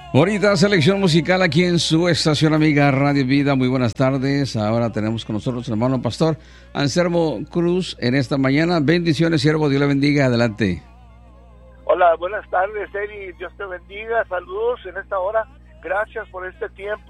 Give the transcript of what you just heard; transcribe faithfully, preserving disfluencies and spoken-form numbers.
Bonita selección musical aquí en su estación amiga Radio Vida. Muy buenas tardes. Ahora tenemos con nosotros el hermano pastor Anselmo Cruz en esta mañana. Bendiciones, siervo. Dios le bendiga. Adelante. Hola, buenas tardes, Eri. Dios te bendiga. Saludos en esta hora. Gracias por este tiempo.